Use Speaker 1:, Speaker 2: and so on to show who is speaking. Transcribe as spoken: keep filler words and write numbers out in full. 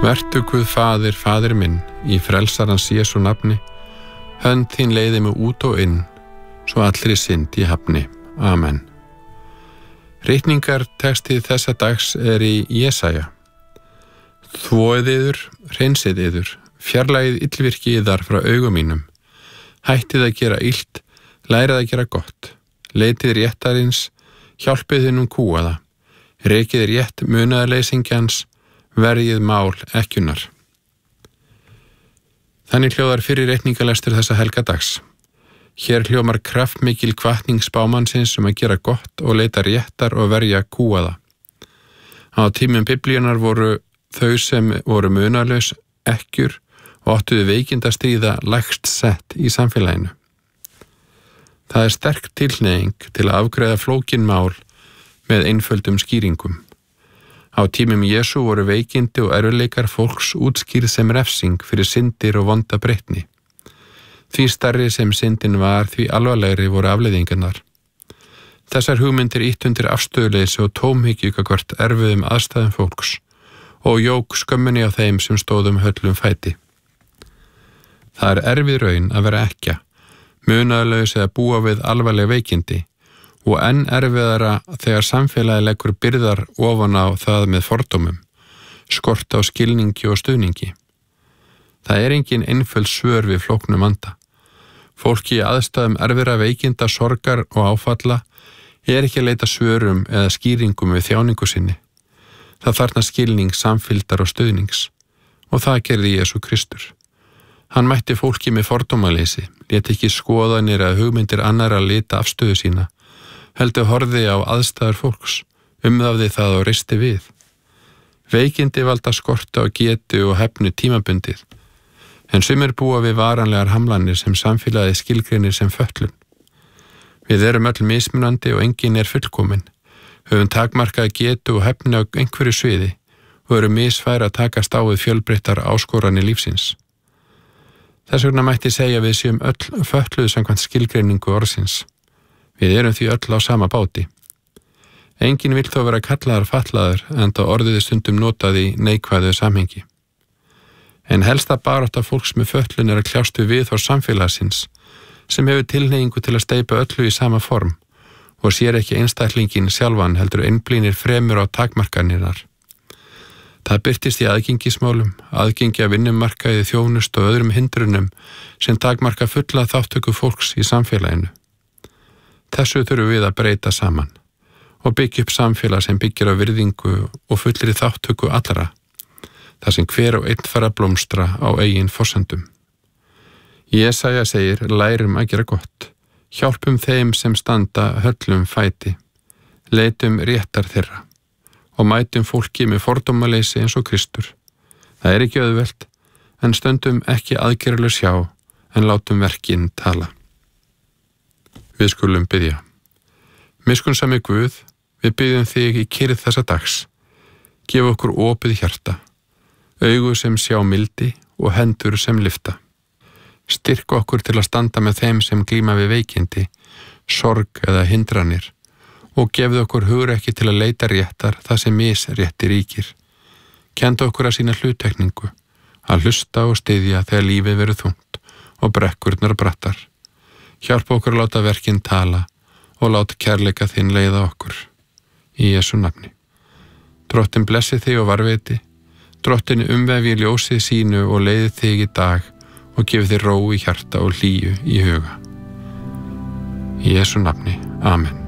Speaker 1: Vertu Guð faðir, faðir minn, í frelsarans Jesú nafni, hönd þín leiði mig út og inn, svo allri synd í hafni. Amen. Ritningartextið þessa dags er í Jesaja. Þvoið yður, hreinsið yður, fjarlægið illvirki yðar frá augum mínum. Hættið að gera illt, lærið að gera gott. Leitið réttarins, hjálpið hinnum kúaða. Rekið rétt munaðarleysingjans, verjið mál ekkjunar. Þannig hljóðar fyrir reikningalestur þessa helga dags. Hér hljómar kraftmikil hvatning spámannsins um að gera gott og leita réttar og verja kúaða. Á tímum biblíunar voru þau sem voru munaðarlaus ekkjur og áttuðu veikindastríða lægst sett í samfélaginu. Það er sterk tilhneiging til að afgreiða flókin mál með einföldum skýringum. Á tímum Jesú voru veikindi og erfiðleikar fólks útskýrð sem refsing fyrir syndir og vonda breytni. Því stærri sem syndin var, því alvarlegri voru afleiðingarnar. Þessar hugmyndir ýtt undir afstöðuleysi og tómhyggju gagnvart erfiðum aðstæðum fólks og jók skömmunni á þeim sem stóðum höllum fæti. Það er erfið raun að vera ekkja, munaðarlaus eða búa við alvarleg veikindi og enn erfiðara þegar samfélagi leggur byrðar ofan á það með fordómum, skort á skilningi og stuðningi. Það er engin einföld svör við flóknum vanda. Fólki í aðstæðum erfiðra veikinda, sorgar og áfalla er ekki að leita svörum eða skýringum við þjáningu sinni. Það þarna skilning, samfylgdar og stuðnings og það gerði Jesú Kristur. Hann mætti fólki með fordómaleysi, lét ekki skoðanir að hugmyndir annarra lita afstöðu sína, heldur horfði á aðstæður fólks, umðafði það og reisti við. Veikindi valda skorta og getu og hefnu tímabundið, en sumir búa við varanlegar hamlanir sem samfélagið skilgreinir sem fötlun. Við erum öll mismunandi og enginn er fullkomin, höfum takmarkað getu og hefni á einhverju sviði og erum misfæri að takast á við fjölbreyttar áskoranir lífsins. Þess vegna mætti segja við séum öll fötluð samkvæmt skilgreiningu orðsins. Við erum því öll á sama báti. Enginn vill þó vera kallaðar fatlaður enda orðið stundum notað í neikvæðu samhengi. En helsta barátta fólks með fötlun er að kljást við viðhorf samfélagsins sem hefur tilhneigingu til að steypa öllu í sama form og sér ekki einstaklingin sjálfan heldur einblínir fremur á takmarkanirnar. Það birtist í aðgengismálum, aðgengi að vinnumarkaði, þjónust og öðrum hindrunum sem takmarka fulla þáttöku fólks í samfélaginu. Þessu þurfum við að breyta saman og byggja upp samfélag sem byggir á virðingu og fullri þáttöku allra, þar sem hver og einn fara að blómstra á eigin forsendum. Jesaja segir, lærum að gera gott, hjálpum þeim sem standa höllum fæti, leitum réttar þeirra og mætum fólki með fordómaleysi eins og Kristur. Það er ekki auðvelt, en stöndum ekki aðgerðlaus hjá, en látum verkin tala. Við skulum biðja. Miskunnsami Guð, við biðjum þig í kyrrð þessa dags. Gef okkur opið hjarta, augu sem sjá mildi og hendur sem lyfta. Styrk okkur til að standa með þeim sem glíma við veikindi, sorg eða hindranir og gefðu okkur hugrekki til að leita réttar það sem misrétti ríkir. Kendu okkur að sína hluttekningu, að hlusta og styðja þegar lífið verður þungt og brekkurnar brattar. Hjálpa okkur að láta verkin tala og láta kærleika þinn leiða okkur. Í Jesú nafni. Drottinn blessi þig og varveiti, Drottinn umvefi ljósið sínu og leiði þig í dag og gefi þig ró í hjarta og hlýju í huga. Í Jesú nafni. Amen.